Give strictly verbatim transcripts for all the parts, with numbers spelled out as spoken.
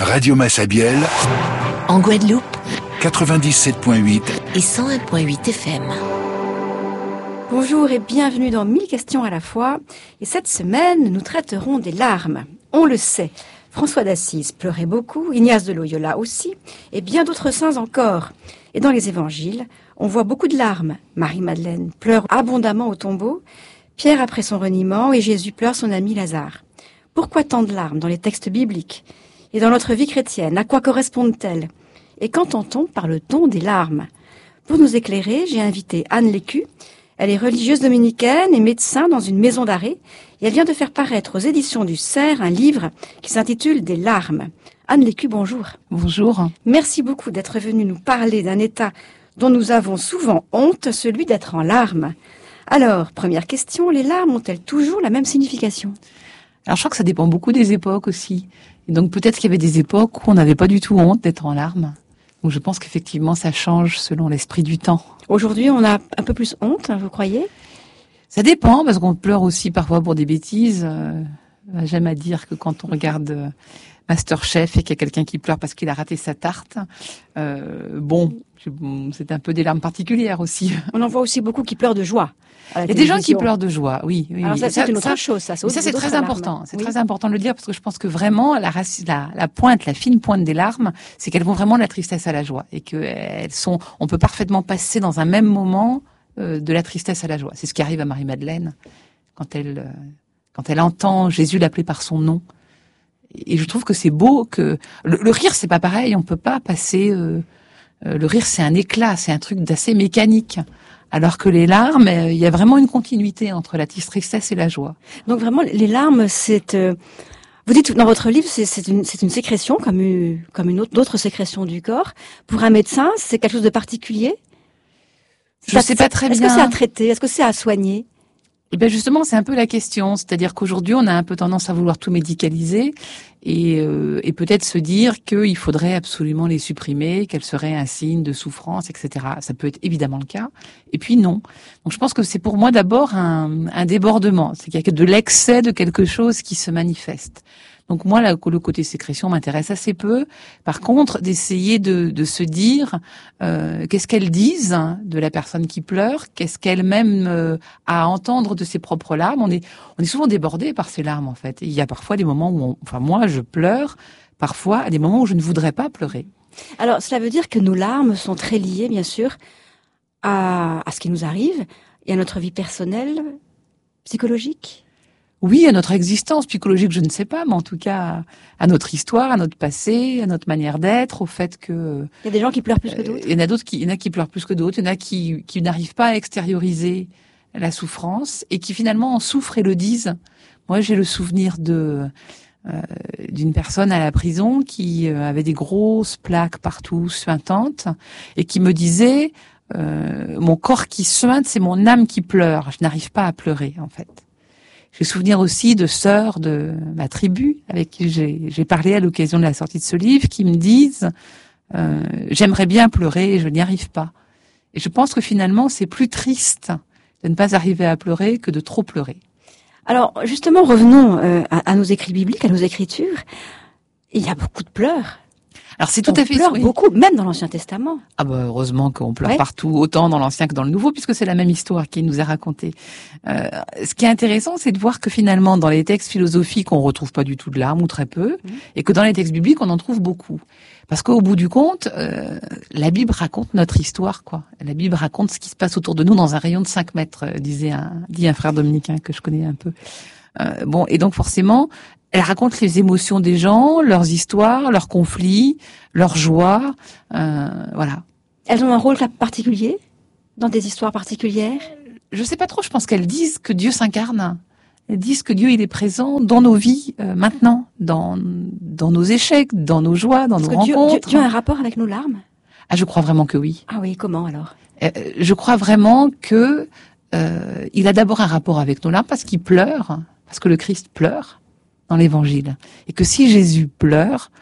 Radio Massabielle, en Guadeloupe, quatre-vingt-dix-sept virgule huit et cent un virgule huit F M. Bonjour et bienvenue dans mille questions à la fois. Et cette semaine, nous traiterons des larmes. On le sait, François d'Assise pleurait beaucoup, Ignace de Loyola aussi, et bien d'autres saints encore. Et dans les évangiles, on voit beaucoup de larmes. Marie-Madeleine pleure abondamment au tombeau, Pierre après son reniement, et Jésus pleure son ami Lazare. Pourquoi tant de larmes dans les textes bibliques? Et dans notre vie chrétienne, à quoi correspondent-elles? Et qu'entend-on par le ton des larmes? Pour nous éclairer, j'ai invité Anne Lécu. Elle est religieuse dominicaine et médecin dans une maison d'arrêt. Et elle vient de faire paraître aux éditions du Cerf un livre qui s'intitule « Des larmes ». Anne Lécu, bonjour. Bonjour. Merci beaucoup d'être venue nous parler d'un état dont nous avons souvent honte, celui d'être en larmes. Alors, première question, les larmes ont-elles toujours la même signification? Alors je crois que ça dépend beaucoup des époques aussi. Et donc peut-être qu'il y avait des époques où on n'avait pas du tout honte d'être en larmes. Donc je pense qu'effectivement ça change selon l'esprit du temps. Aujourd'hui on a un peu plus honte, vous croyez? Ça dépend, parce qu'on pleure aussi parfois pour des bêtises. Euh, j'aime à dire que quand on regarde euh, Masterchef et qu'il y a quelqu'un qui pleure parce qu'il a raté sa tarte, euh, bon, c'est un peu des larmes particulières aussi. On en voit aussi beaucoup qui pleurent de joie. Il y a des gens qui pleurent de joie, oui. oui Alors ça, oui. c'est ça, une autre ça, chose, ça. Ça, c'est très important. C'est oui. très important de le dire parce que je pense que vraiment la, la, la pointe, la fine pointe des larmes, c'est qu'elles vont vraiment de la tristesse à la joie et que elles sont. On peut parfaitement passer dans un même moment euh, de la tristesse à la joie. C'est ce qui arrive à Marie-Madeleine quand elle euh, quand elle entend Jésus l'appeler par son nom. Et je trouve que c'est beau que le, le rire, c'est pas pareil. On peut pas passer. Euh, euh, le rire, c'est un éclat, c'est un truc d'assez mécanique. Alors que les larmes, il y a vraiment une continuité entre la tristesse et la joie. Donc vraiment, les larmes, c'est... Euh, vous dites dans votre livre, c'est, c'est, une, c'est une sécrétion, comme une, comme une autre, d'autres sécrétions du corps. Pour un médecin, c'est quelque chose de particulier? Je ne sais pas très bien. Est-ce que c'est à traiter? Est-ce que c'est à soigner? Eh ben justement, c'est un peu la question. C'est-à-dire qu'aujourd'hui, on a un peu tendance à vouloir tout médicaliser et, euh, et peut-être se dire qu'il faudrait absolument les supprimer, qu'elles seraient un signe de souffrance, et cetera. Ça peut être évidemment le cas. Et puis non. Donc je pense que c'est pour moi d'abord un, un débordement. C'est qu'il y a de l'excès de quelque chose qui se manifeste. Donc moi, là, le côté sécrétion m'intéresse assez peu. Par contre, d'essayer de, de se dire euh, qu'est-ce qu'elles disent de la personne qui pleure, qu'est-ce qu'elle-même euh, a à entendre de ses propres larmes. On est, on est souvent débordé par ces larmes, en fait. Et il y a parfois des moments où, on, enfin moi, je pleure, parfois à des moments où je ne voudrais pas pleurer. Alors, cela veut dire que nos larmes sont très liées, bien sûr, à, à ce qui nous arrive et à notre vie personnelle, psychologique. Oui, à notre existence psychologique, je ne sais pas, mais en tout cas à notre histoire, à notre passé, à notre manière d'être, au fait que... Il y a des gens qui pleurent plus que d'autres. Il y en a d'autres qui, il y en a qui pleurent plus que d'autres, il y en a qui, qui n'arrivent pas à extérioriser la souffrance et qui finalement en souffrent et le disent. Moi, j'ai le souvenir de euh, d'une personne à la prison qui euh, avait des grosses plaques partout, suintantes, et qui me disait euh, mon corps qui suinte, c'est mon âme qui pleure. Je n'arrive pas à pleurer, en fait. J'ai souvenir aussi de sœurs de ma tribu avec qui j'ai, j'ai parlé à l'occasion de la sortie de ce livre, qui me disent euh, j'aimerais bien pleurer et je n'y arrive pas. Et je pense que finalement c'est plus triste de ne pas arriver à pleurer que de trop pleurer. Alors justement, revenons euh, à, à nos écrits bibliques, à nos écritures. Il y a beaucoup de pleurs. Alors c'est tout on à fait pleure oui. beaucoup, même dans l'Ancien Testament. Ah bah heureusement qu'on pleure ouais. partout, autant dans l'Ancien que dans le Nouveau, puisque c'est la même histoire qui nous est racontée. Euh, ce qui est intéressant, c'est de voir que finalement, dans les textes philosophiques, on retrouve pas du tout de larmes ou très peu, mmh. et que dans les textes bibliques, on en trouve beaucoup. Parce qu'au bout du compte, euh, la Bible raconte notre histoire, quoi. La Bible raconte ce qui se passe autour de nous dans un rayon de cinq mètres, euh, disait un, dit un frère dominicain que je connais un peu. Euh, bon, et donc forcément, elle raconte les émotions des gens, leurs histoires, leurs conflits, leurs joies, euh, voilà. Elles ont un rôle particulier dans des histoires particulières? Je sais pas trop, je pense qu'elles disent que Dieu s'incarne. Elles disent que Dieu, il est présent dans nos vies, euh, maintenant, dans, dans nos échecs, dans nos joies, dans Parce nos que Dieu, rencontres. Dieu, Dieu a un rapport avec nos larmes? Ah, je crois vraiment que oui. Ah oui, comment alors? euh, Je crois vraiment que euh, il a d'abord un rapport avec nos larmes parce qu'il pleure, parce que le Christ pleure dans l'Évangile. Et que si Jésus pleure,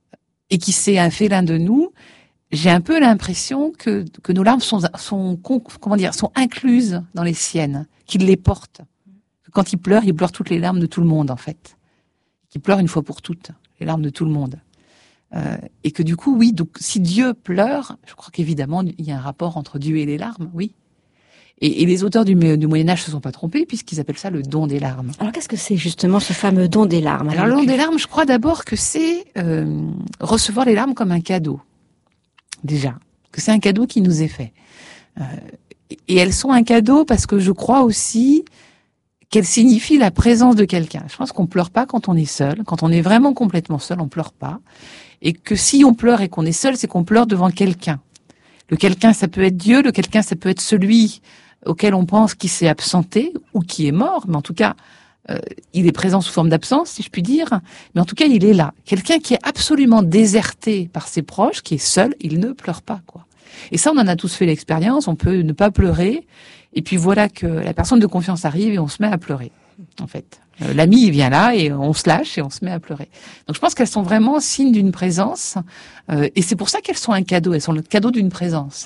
et qu'il s'est un félin de nous, j'ai un peu l'impression que, que nos larmes sont, sont, comment dire, sont incluses dans les siennes, qu'il les porte. Quand il pleure, il pleure toutes les larmes de tout le monde, en fait. Qu'il pleure une fois pour toutes, les larmes de tout le monde. Euh, et que du coup, oui, donc si Dieu pleure, je crois qu'évidemment, il y a un rapport entre Dieu et les larmes, oui. Et, et les auteurs du, du Moyen-Âge se sont pas trompés, puisqu'ils appellent ça le don des larmes. Alors qu'est-ce que c'est justement ce fameux don des larmes? Alors le don des larmes, je crois d'abord que c'est euh, recevoir les larmes comme un cadeau, déjà. Que c'est un cadeau qui nous est fait. Euh, et elles sont un cadeau parce que je crois aussi qu'elles signifient la présence de quelqu'un. Je pense qu'on pleure pas quand on est seul. Quand on est vraiment complètement seul, on pleure pas. Et que si on pleure et qu'on est seul, c'est qu'on pleure devant quelqu'un. Le quelqu'un, ça peut être Dieu. Le quelqu'un, ça peut être celui auquel on pense qu'il s'est absenté ou qui est mort. Mais en tout cas, euh, il est présent sous forme d'absence, si je puis dire. Mais en tout cas, il est là. Quelqu'un qui est absolument déserté par ses proches, qui est seul, il ne pleure pas, quoi. Et ça, on en a tous fait l'expérience. On peut ne pas pleurer. Et puis voilà que la personne de confiance arrive et on se met à pleurer, en fait. Euh, l'ami, il vient là et on se lâche et on se met à pleurer. Donc je pense qu'elles sont vraiment signes d'une présence. Euh, et c'est pour ça qu'elles sont un cadeau. Elles sont le cadeau d'une présence.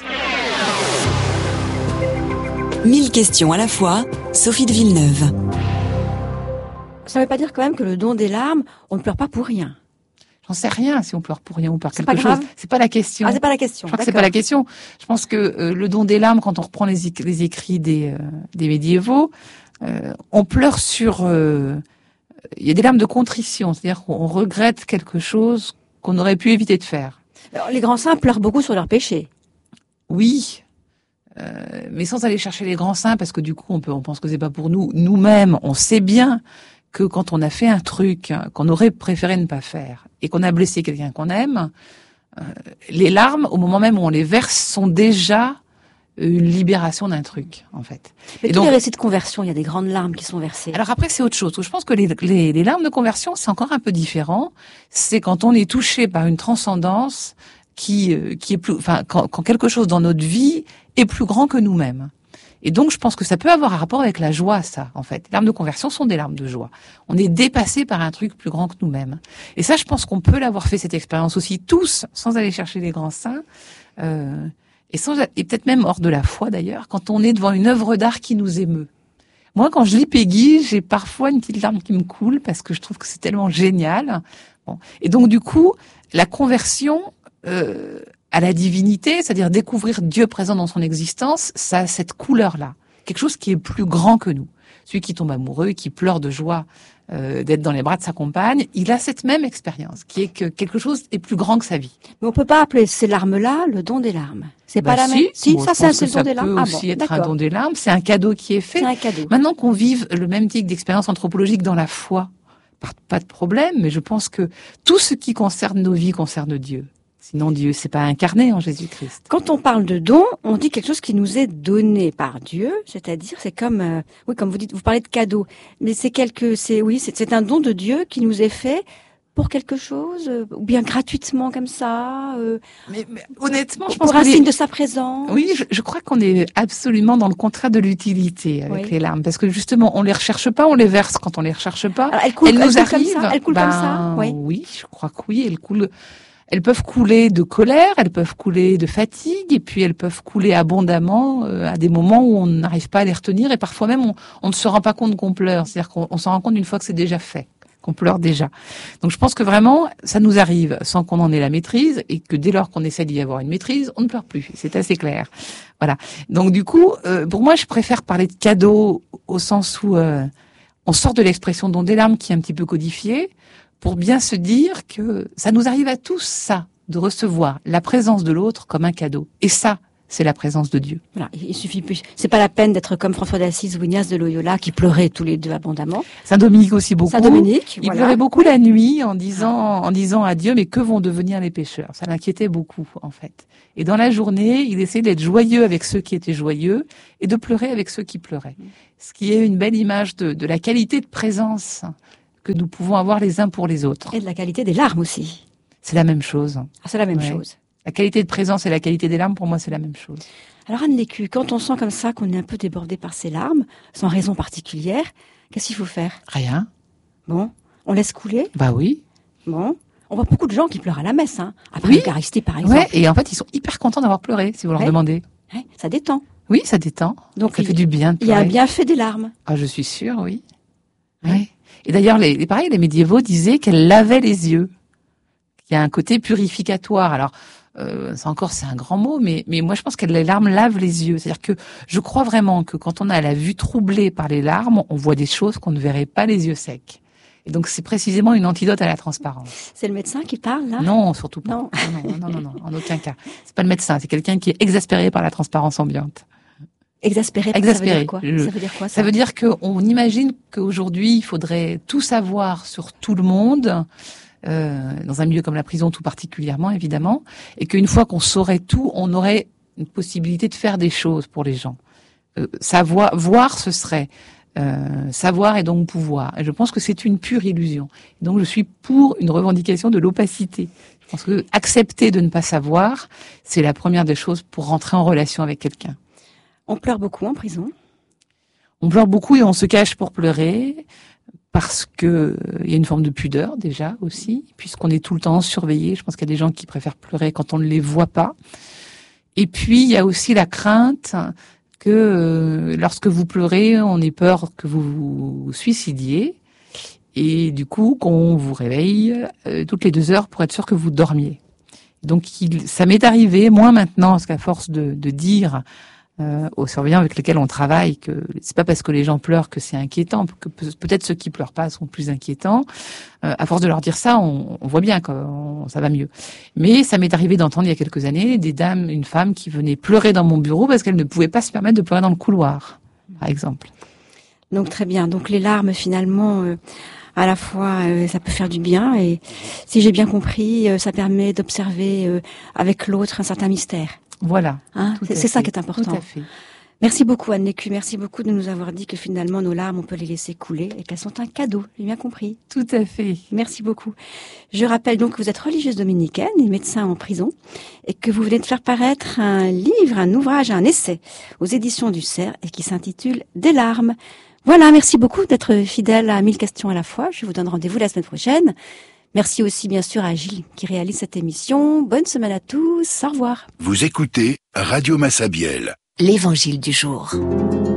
Mille questions à la fois, Sophie de Villeneuve. Ça ne veut pas dire quand même que le don des larmes, on ne pleure pas pour rien. J'en sais rien si on pleure pour rien ou par C'est quelque pas grave. chose. C'est pas la question. Ah, c'est pas la question. Je crois que c'est pas la question. Je pense que euh, le don des larmes, quand on reprend les, les écrits des, euh, des médiévaux, euh, on pleure sur... Euh, il y a des larmes de contrition, c'est-à-dire qu'on regrette quelque chose qu'on aurait pu éviter de faire. Alors, les grands saints pleurent beaucoup sur leurs péchés. Oui, euh, mais sans aller chercher les grands saints, parce que du coup, on peut, on pense que c'est pas pour nous. Nous-mêmes, on sait bien que quand on a fait un truc qu'on aurait préféré ne pas faire et qu'on a blessé quelqu'un qu'on aime, euh, les larmes, au moment même où on les verse, sont déjà une libération d'un truc, en fait. Mais et tous donc, les récits de conversion, il y a des grandes larmes qui sont versées. alors après, c'est autre chose. Je pense que les, les, les larmes de conversion, c'est encore un peu différent. C'est quand on est touché par une transcendance qui, euh, qui est plus, enfin, quand, quand quelque chose dans notre vie est plus grand que nous-mêmes. Et donc, je pense que ça peut avoir un rapport avec la joie, ça, en fait. Les larmes de conversion sont des larmes de joie. On est dépassé par un truc plus grand que nous-mêmes. Et ça, je pense qu'on peut l'avoir fait, cette expérience aussi, tous, sans aller chercher les grands saints, euh, et, sans, et peut-être même hors de la foi, d'ailleurs, quand on est devant une œuvre d'art qui nous émeut. Moi, quand je lis Peggy, j'ai parfois une petite larme qui me coule, parce que je trouve que c'est tellement génial. Bon. Et donc, du coup, la conversion... Euh, à la divinité, c'est-à-dire découvrir Dieu présent dans son existence, ça a cette couleur-là. Quelque chose qui est plus grand que nous. Celui qui tombe amoureux, qui pleure de joie euh, d'être dans les bras de sa compagne, il a cette même expérience, qui est que quelque chose est plus grand que sa vie. Mais on peut pas appeler ces larmes-là le don des larmes. C'est Bah pas la si, même. Si, bon, ça je c'est un pense que c'est le don des larmes. Ça peut Ah aussi bon, être un d'accord. don des larmes. C'est un cadeau qui est fait. C'est un cadeau. Maintenant qu'on vive le même type d'expérience anthropologique dans la foi, pas de problème. Mais je pense que tout ce qui concerne nos vies concerne Dieu. Sinon, Dieu s'est pas incarné en Jésus-Christ. Quand on parle de don, on dit quelque chose qui nous est donné par Dieu, c'est-à-dire c'est comme, euh, oui, comme vous dites, vous parlez de cadeau, mais c'est quelque, c'est oui, c'est, c'est un don de Dieu qui nous est fait pour quelque chose, euh, ou bien gratuitement comme ça, euh, Mais, mais honnêtement, je pense pour un que les- signe de sa présence. Oui, je, je crois qu'on est absolument dans le contraire de l'utilité avec Oui. les larmes, parce que justement, on les recherche pas, on les verse quand on les recherche pas. Alors, elles coulent, elles elles nous coulent comme arrivent. ça, elles coulent comme ça, ben, oui. je crois que oui, elles coulent. Elles peuvent couler de colère, elles peuvent couler de fatigue, et puis elles peuvent couler abondamment euh, à des moments où on n'arrive pas à les retenir, et parfois même on, on ne se rend pas compte qu'on pleure, c'est-à-dire qu'on on s'en rend compte une fois que c'est déjà fait, qu'on pleure déjà. Donc je pense que vraiment, ça nous arrive sans qu'on en ait la maîtrise, et que dès lors qu'on essaie d'y avoir une maîtrise, on ne pleure plus. C'est assez clair. Voilà. Donc du coup, euh, pour moi, je préfère parler de cadeau au sens où euh, on sort de l'expression don des larmes qui est un petit peu codifiée, pour bien se dire que ça nous arrive à tous, ça, de recevoir la présence de l'autre comme un cadeau. Et ça, c'est la présence de Dieu. Voilà, il suffit plus. C'est pas la peine d'être comme François d'Assise ou Ignace de Loyola qui pleuraient tous les deux abondamment. Saint Dominique aussi beaucoup. Saint Dominique, Il voilà. pleurait beaucoup la nuit en disant, en disant à Dieu, mais que vont devenir les pécheurs? Ça l'inquiétait beaucoup, en fait. Et dans la journée, il essayait d'être joyeux avec ceux qui étaient joyeux et de pleurer avec ceux qui pleuraient. Ce qui est une belle image de, de la qualité de présence que nous pouvons avoir les uns pour les autres. Et de la qualité des larmes aussi. C'est la même chose. Ah, c'est la même Ouais. chose. La qualité de présence et la qualité des larmes, pour moi, c'est la même chose. Alors Anne Lécu, quand on sent comme ça qu'on est un peu débordé par ces larmes, sans raison particulière, qu'est-ce qu'il faut faire? Rien. Bon, on laisse couler. Bah oui. Bon, on voit beaucoup de gens qui pleurent à la messe, hein, après Oui. l'Eucharistie par exemple. Ouais, et en fait, ils sont hyper contents d'avoir pleuré, si vous leur Ouais. demandez. Ouais, ça détend. Oui, ça détend. Donc Ça il, fait du bien de il y a pleurer. un bienfait des larmes. Ah, je suis sûre, oui. Ouais. Et d'ailleurs, les, les, pareil, les médiévaux disaient qu'elles lavaient les yeux. Il y a un côté purificatoire. Alors, euh, ça encore, c'est un grand mot, mais, mais moi, je pense que les larmes lavent les yeux. C'est-à-dire que je crois vraiment que quand on a la vue troublée par les larmes, on voit des choses qu'on ne verrait pas les yeux secs. Et donc, c'est précisément une antidote à la transparence. C'est le médecin qui parle, là? Non, surtout pas. Non. Non, non, non, non, non, en aucun cas. C'est pas le médecin, c'est quelqu'un qui est exaspéré par la transparence ambiante. Exaspéré, Exaspéré. ça veut dire quoi? Je... Ça veut dire quoi, ça? Ça veut dire qu'on imagine qu'aujourd'hui, il faudrait tout savoir sur tout le monde, euh, dans un milieu comme la prison tout particulièrement, évidemment, et qu'une fois qu'on saurait tout, on aurait une possibilité de faire des choses pour les gens. Euh, savoir, voir, ce serait... Euh, savoir et donc pouvoir. Et je pense que c'est une pure illusion. Donc je suis pour une revendication de l'opacité. Je pense que accepter de ne pas savoir, c'est la première des choses pour rentrer en relation avec quelqu'un. On pleure beaucoup en prison? On pleure beaucoup et on se cache pour pleurer parce que il y a une forme de pudeur déjà aussi, puisqu'on est tout le temps surveillé. Je pense qu'il y a des gens qui préfèrent pleurer quand on ne les voit pas. Et puis il y a aussi la crainte que euh, lorsque vous pleurez, on ait peur que vous vous suicidiez et du coup qu'on vous réveille euh, toutes les deux heures pour être sûr que vous dormiez. Donc il, ça m'est arrivé, moins maintenant, parce qu'à force de, de dire euh, aux surveillants avec lesquels on travaille que c'est pas parce que les gens pleurent que c'est inquiétant, que peut-être ceux qui pleurent pas sont plus inquiétants. Euh, à force de leur dire ça, on, on voit bien que on, ça va mieux. Mais ça m'est arrivé d'entendre il y a quelques années des dames, une femme qui venait pleurer dans mon bureau parce qu'elle ne pouvait pas se permettre de pleurer dans le couloir, par exemple. Donc très bien. Donc les larmes finalement, euh, à la fois euh, ça peut faire du bien et si j'ai bien compris, euh, ça permet d'observer euh, avec l'autre un certain mystère. Voilà. Hein, c'est, c'est ça qui est important. Tout à fait. Merci beaucoup Anne Lécu, merci beaucoup de nous avoir dit que finalement nos larmes on peut les laisser couler et qu'elles sont un cadeau. J'ai bien compris. Tout à fait. Merci beaucoup. Je rappelle donc que vous êtes religieuse dominicaine et médecin en prison et que vous venez de faire paraître un livre, un ouvrage, un essai aux éditions du Cerf et qui s'intitule Des larmes. Voilà, merci beaucoup d'être fidèle à mille questions à la fois. Je vous donne rendez-vous la semaine prochaine. Merci aussi bien sûr à Gilles qui réalise cette émission. Bonne semaine à tous. Au revoir. Vous écoutez Radio Massabielle. L'Évangile du jour.